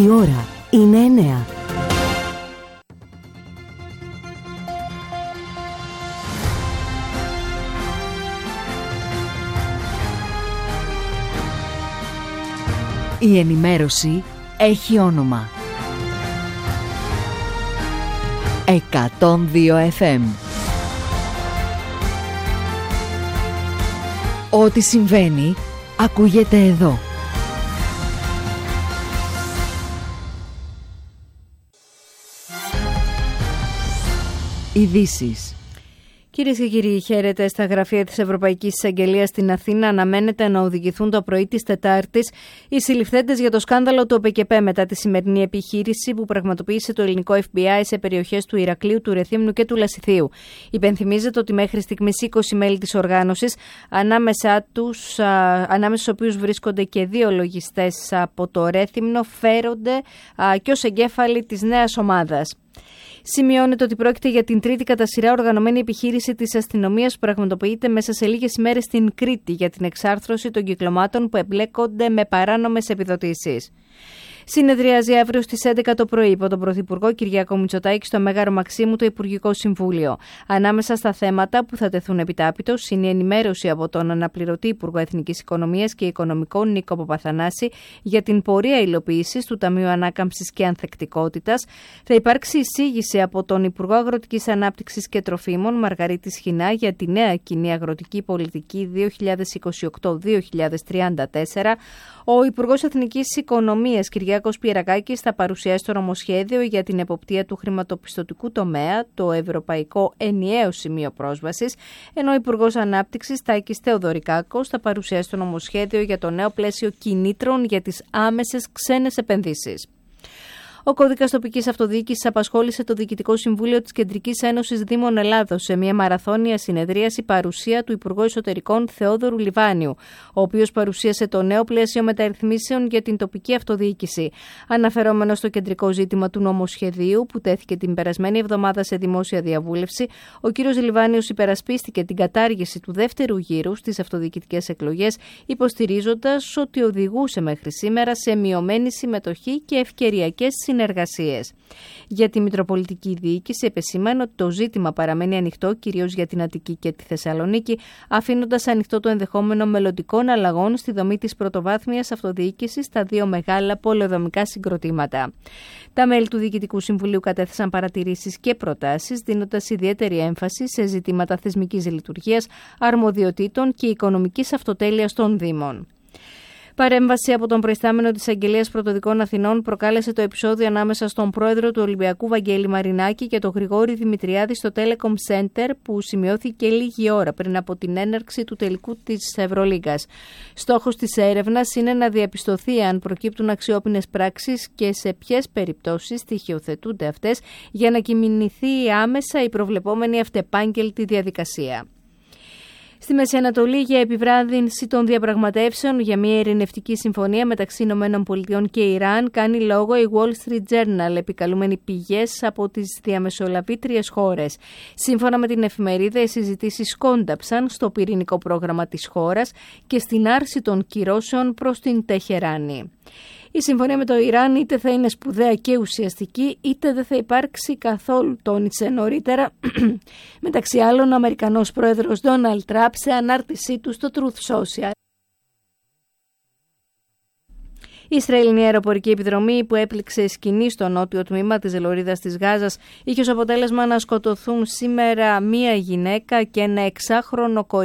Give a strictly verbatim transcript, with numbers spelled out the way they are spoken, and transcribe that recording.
Η ώρα είναι εννέα. Η ενημέρωση έχει όνομα. εκατόν δύο εφ εμ. Ό,τι συμβαίνει ακούγεται εδώ. Ειδήσεις. Κυρίες και κύριοι, χαίρετε. Στα γραφεία της Ευρωπαϊκής Εισαγγελίας στην Αθήνα αναμένεται να οδηγηθούν το πρωί της Τετάρτης οι συλληφθέντες για το σκάνδαλο του ΟΠΕΚΕΠΕ μετά τη σημερινή επιχείρηση που πραγματοποίησε το ελληνικό εφ μπι άι σε περιοχές του Ηρακλείου, του Ρεθύμνου και του Λασιθίου. Υπενθυμίζεται ότι μέχρι στιγμής είκοσι μέλη της οργάνωσης, ανάμεσα, τους, α, ανάμεσα στους οποίους βρίσκονται και δύο λογιστές από το Ρέθυμνο, φέρονται α, και ως εγκέφαλοι της νέας ομάδας. Σημειώνεται ότι πρόκειται για την τρίτη κατά σειρά οργανωμένη επιχείρηση της αστυνομίας που πραγματοποιείται μέσα σε λίγες ημέρες στην Κρήτη για την εξάρθρωση των κυκλωμάτων που εμπλέκονται με παράνομες επιδοτήσεις. Συνεδριάζει αύριο στις έντεκα το πρωί υπό τον Πρωθυπουργό Κυριάκο Μητσοτάκη στο Μέγαρο Μαξίμου το Υπουργικό Συμβούλιο. Ανάμεσα στα θέματα που θα τεθούν επιτάπητος είναι η ενημέρωση από τον αναπληρωτή Υπουργό Εθνικής Οικονομίας και Οικονομικών Νίκο Παπαθανάση για την πορεία υλοποίησης του Ταμείου Ανάκαμψης και Ανθεκτικότητας. Θα υπάρξει εισήγηση από τον Υπουργό Αγροτικής Ανάπτυξης και Τροφίμων Μαργαρίτη Σχοινά για τη νέα κοινή αγροτική πολιτική δύο χιλιάδες είκοσι οκτώ δύο χιλιάδες τριάντα τέσσερα. Ο Υπουργός Εθνικής Οικονομίας Κυριάκος Πιερακάκης θα παρουσιάσει το νομοσχέδιο για την εποπτεία του χρηματοπιστωτικού τομέα, το Ευρωπαϊκό Ενιαίο Σημείο Πρόσβασης, ενώ ο Υπουργός Ανάπτυξης Τάκης Θεοδωρικάκος θα παρουσιάσει το νομοσχέδιο για το νέο πλαίσιο κινήτρων για τις άμεσες ξένες επενδύσεις. Ο κώδικας τοπικής αυτοδιοίκησης απασχόλησε το Διοικητικό Συμβούλιο της Κεντρικής Ένωσης Δήμων Ελλάδος σε μια μαραθώνια συνεδρίαση παρουσία του Υπουργού Εσωτερικών Θεόδωρου Λιβάνιου, ο οποίος παρουσίασε το νέο πλαίσιο μεταρρυθμίσεων για την τοπική αυτοδιοίκηση. Αναφερόμενο στο κεντρικό ζήτημα του νομοσχεδίου που τέθηκε την περασμένη εβδομάδα σε δημόσια διαβούλευση, ο κ. Λιβάνιος υπερασπίστηκε την κατάργηση του δεύτερου γύρου στις αυτοδιοικητικές εκλογές, υποστηρίζοντας ότι οδηγούσε μέχρι σήμερα σε μειωμένη συμμετοχή και ευκαιριακές συνεργασίες. Για τη Μητροπολιτική Διοίκηση επεσήμανε ότι το ζήτημα παραμένει ανοιχτό κυρίως για την Αττική και τη Θεσσαλονίκη, αφήνοντας ανοιχτό το ενδεχόμενο μελλοντικών αλλαγών στη δομή της πρωτοβάθμιας αυτοδιοίκησης στα δύο μεγάλα πολεοδομικά συγκροτήματα. Τα μέλη του Διοικητικού Συμβουλίου κατέθεσαν παρατηρήσεις και προτάσεις, δίνοντας ιδιαίτερη έμφαση σε ζητήματα θεσμικής λειτουργίας, αρμοδιοτήτων και οικονομικής αυτοτέλειας των Δήμων. Παρέμβαση από τον προϊστάμενο της Αγγελίας Πρωτοδικών Αθηνών προκάλεσε το επεισόδιο ανάμεσα στον πρόεδρο του Ολυμπιακού Βαγγέλη Μαρινάκη και τον Γρηγόρη Δημητριάδη στο Telecom Center, που σημειώθηκε λίγη ώρα πριν από την έναρξη του τελικού της Ευρωλίγκας. Στόχος της έρευνας είναι να διαπιστωθεί αν προκύπτουν αξιόπινες πράξεις και σε ποιες περιπτώσεις στοιχειοθετούνται αυτές για να κινηθεί άμεσα η προβλεπόμενη αυτεπάγγελτη διαδικασία. Στη Μέση Ανατολή, για επιβράδυνση των διαπραγματεύσεων για μια ειρηνευτική συμφωνία μεταξύ ΗΠΑ και Ιράν κάνει λόγο η Wall Street Journal, επικαλούμενη πηγές από τις διαμεσολαβήτριες χώρες. Σύμφωνα με την εφημερίδα, οι συζητήσεις σκόνταψαν στο πυρηνικό πρόγραμμα της χώρας και στην άρση των κυρώσεων προς την Τεχεράνη. Η συμφωνία με το Ιράν είτε θα είναι σπουδαία και ουσιαστική, είτε δεν θα υπάρξει καθόλου, τόνισε νωρίτερα, μεταξύ άλλων, ο Αμερικανός πρόεδρος Ντόναλντ Τραμπ σε ανάρτησή του στο Truth Social. Η Ισραηλινή αεροπορική επιδρομή που έπληξε σκηνή στο νότιο τμήμα της λωρίδας της Γάζας είχε ως αποτέλεσμα να σκοτωθούν σήμερα μία γυναίκα και ένα εξάχρονο κορίτσι.